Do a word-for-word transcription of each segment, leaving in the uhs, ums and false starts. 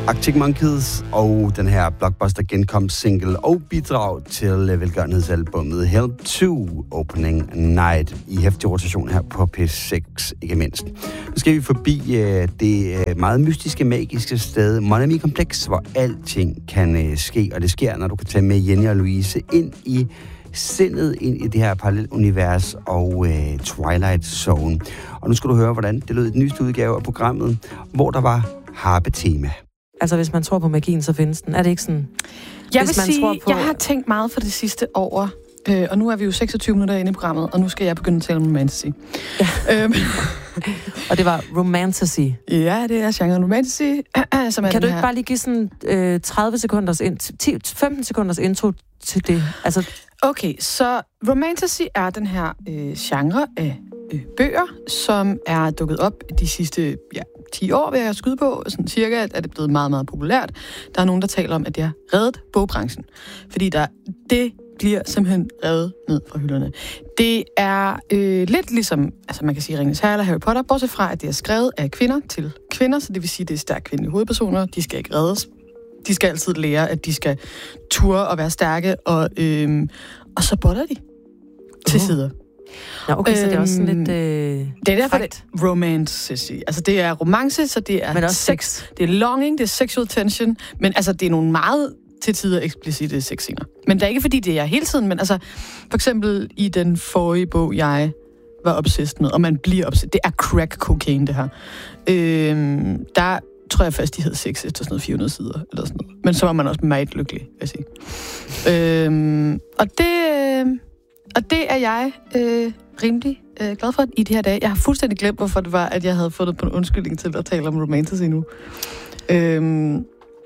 Arctic Monkeys og den her blockbuster genkomst single og bidrag til velgørenhedsalbummet Help to Opening Night i heftig rotation her på P seks, ikke mindst. Nu skal vi forbi uh, det uh, meget mystiske, magiske sted Monami Complex, hvor alting kan uh, ske, og det sker, når du kan tage med Jenny og Louise ind i sindet, ind i det her parallelunivers og uh, Twilight Zone. Og nu skal du høre, hvordan det lød i den nyeste udgave af programmet, hvor der var harpe-tema. Altså, hvis man tror på magien, så findes den. Er det ikke sådan? Jeg hvis vil man sige, tror på... jeg har tænkt meget for det sidste år, øh, og nu er vi jo seksogtyve minutter inde i programmet, og nu skal jeg begynde at tale om romantasy. Ja. øhm. Og det var romantasy. Ja, det er genre romantasy. Som er kan du ikke her. bare lige give sådan øh, tredive sekunders, ti, femten sekunders intro til det? Altså... Okay, så romantasy er den her øh, genre af øh, bøger, som er dukket op de sidste ja, ti år, vil jeg skyde på. Sådan cirka er det blevet meget, meget populært. Der er nogen, der taler om, at det har reddet bogbranchen. Fordi der, det bliver simpelthen revet ned fra hylderne. Det er øh, lidt ligesom, altså man kan sige Ringenes Herre eller Harry Potter, bortset fra, at det er skrevet af kvinder til kvinder, så det vil sige, at det er stærkt kvindelige hovedpersoner. De skal ikke reddes. De skal altid lære, at de skal ture og være stærke, og, øhm, og så botter de til uh. sider. Ja, okay, øhm, så det er også sådan lidt... Øh, det er derfor, det er romance. Altså, det er romance, så det er, men også sex. sex. Det er longing, det er sexual tension, men altså, det er nogle meget til tider eksplicite sexscener. Men det er ikke, fordi det er hele tiden, men altså, for eksempel i den forrige bog, jeg var obsessed med, og man bliver obsessed, det er crack cocaine, det her. Øhm, der tror jeg først, de hed sex efter sådan noget fire hundrede sider, eller sådan noget. Men så var man også meget lykkelig, vil jeg sige. Øhm, og, det, og det er jeg øh, rimelig øh, glad for i de her dage. Jeg har fuldstændig glemt, hvorfor det var, at jeg havde fundet på en undskyldning til at tale om romantasy nu. Øhm,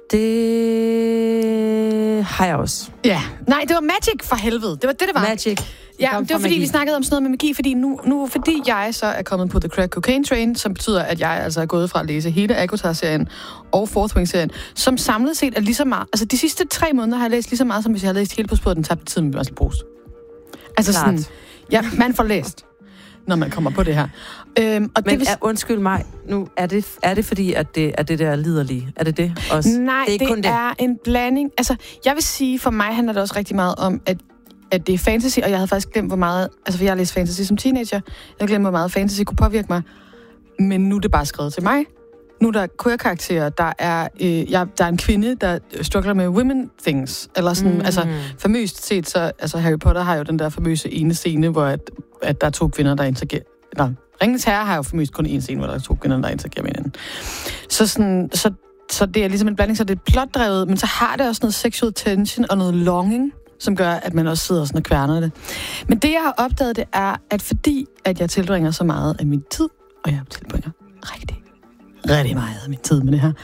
det har jeg også. Ja. Nej, det var magic for helvede. Det var det, det var. Magic. Ja, det var fordi, magi. Vi snakkede om sådan noget med magi, fordi nu, nu fordi jeg så er kommet på The Crack Cocaine Train, som betyder, at jeg altså er gået fra at læse hele ACOTAR-serien og Fourth Wing-serien, som samlet set er lige så meget. Altså, de sidste tre måneder har jeg læst lige så meget, som hvis jeg havde læst hele på sporet den tabte tid med Marcel Proust. Altså Klart. sådan, ja, man får læst, når man kommer på det her. Øhm, og Men det, er, undskyld mig, nu er det, er det fordi, at det er det der liderlige? Er det det også? Nej, det er, det kun det. er en blanding. Altså, jeg vil sige, for mig handler det også rigtig meget om, at at det er fantasy, og jeg havde faktisk glemt, hvor meget... Altså, for jeg har læst fantasy som teenager. Jeg havde glemt, hvor meget fantasy kunne påvirke mig. Men nu er det bare skrevet til mig. Nu er der queer-karakterer. Der er, øh, jeg, der er en kvinde, der struggler med women things. Eller sådan, mm. altså, famøst set, så... Altså, Harry Potter har jo den der famøse ene scene, hvor at, at der er to kvinder, der interagerer... Nå, Ringenes Herre har jo famøst kun en scene, hvor der er to kvinder, der interagerer med hinanden. Så sådan... Så, så det er ligesom en blanding, så det er plotdrevet, men så har det også noget sexual tension og noget longing, som gør, at man også sidder sådan og kværner det. Men det, jeg har opdaget, det er, at fordi at jeg tilbringer så meget af min tid, og jeg tilbringer rigtig, rigtig meget af min tid med det her,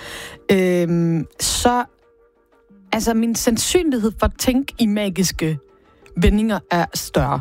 øhm, så altså min sandsynlighed for at tænke i magiske vendinger er større.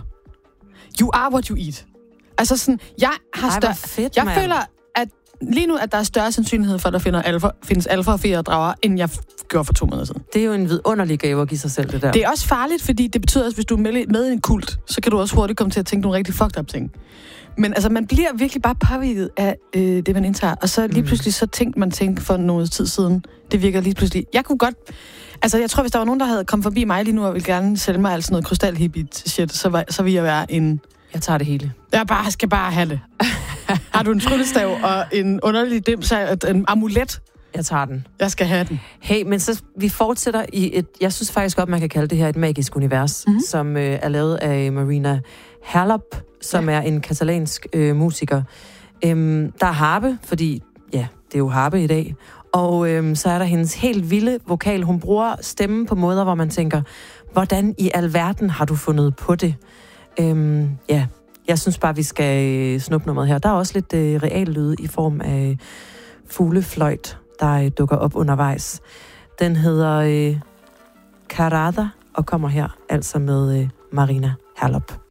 You are what you eat. Altså sådan, jeg har større... Ej, fedt, jeg man. føler, at lige nu, at der er større sandsynlighed for, at der finder alfa, findes alfa og fjer drager, end jeg gjorde for to måneder siden. Det er jo en vidunderlig gave at give sig selv, det der. Det er også farligt, fordi det betyder også, hvis du er med, med i en kult, så kan du også hurtigt komme til at tænke nogle rigtig fucked up ting. Men altså, man bliver virkelig bare påvirket af øh, det, man indtager. Og så lige pludselig, så tænkte man tænke for noget tid siden. Det virker lige pludselig... Jeg kunne godt... Altså, jeg tror, hvis der var nogen, der havde kommet forbi mig lige nu, og ville gerne sælge mig alt sådan noget krystalhippie-shit, så, var, så ville jeg være en... Jeg tager det hele. Jeg bare, skal bare have det. Har du en tryllestav og en underlig dims, en amulet? Jeg tager den. Jeg skal have den. Hey, men så vi fortsætter i et... Jeg synes faktisk godt, man kan kalde det her et magisk univers, mm-hmm. som øh, er lavet af Marina Harlop, som ja. er en katalansk øh, musiker. Øhm, der er harpe, fordi ja, det er jo harpe i dag. Og øhm, så er der hendes helt vilde vokal. Hun bruger stemmen på måder, hvor man tænker, hvordan i alverden har du fundet på det? Øhm, ja, jeg synes bare, vi skal snuppe nummeret her. Der er også lidt øh, real lyde i form af fuglefløjt, der øh, dukker op undervejs. Den hedder øh, Carada og kommer her altså med øh, Marina Harlop.